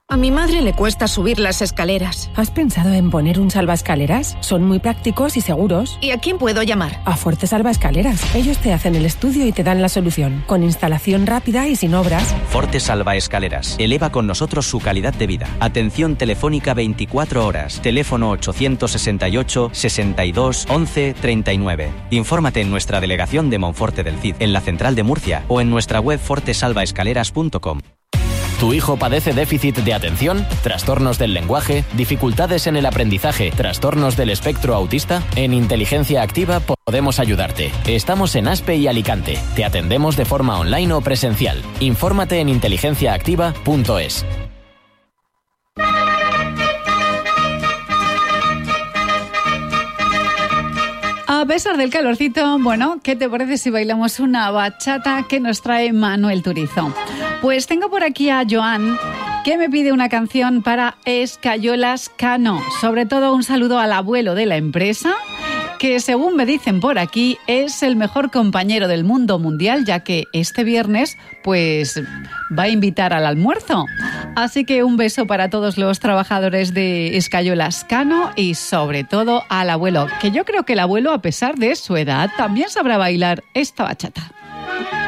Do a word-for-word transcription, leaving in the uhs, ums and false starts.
A mi madre le cuesta subir las escaleras. ¿Has pensado en poner un salvaescaleras? Son muy prácticos y seguros. ¿Y a quién puedo llamar? A Fuerte Salvaescaleras. Ellos te hacen el estudio y te dan la solución, con instalación rápida y sin obras. Forte Salvaescaleras. Eleva con nosotros su calidad de vida. Atención telefónica veinticuatro horas. Teléfono ochocientos sesenta y ocho, sesenta y dos, once, treinta y nueve. Infórmate en nuestra delegación de Monforte del Cid, en la central de Murcia o en nuestra web forte salvaescaleras punto com. ¿Tu hijo padece déficit de atención? ¿Trastornos del lenguaje? ¿Dificultades en el aprendizaje? ¿Trastornos del espectro autista? En Inteligencia Activa podemos ayudarte. Estamos en Aspe y Alicante. Te atendemos de forma online o presencial. Infórmate en inteligencia activa punto es. A pesar del calorcito, bueno, ¿qué te parece si bailamos una bachata que nos trae Manuel Turizo? Pues tengo por aquí a Joan, que me pide una canción para Escayolas Cano. Sobre todo un saludo al abuelo de la empresa, que según me dicen por aquí es el mejor compañero del mundo mundial, ya que este viernes pues va a invitar al almuerzo. Así que un beso para todos los trabajadores de Escayolas Cano y sobre todo al abuelo, que yo creo que el abuelo, a pesar de su edad, también sabrá bailar esta bachata.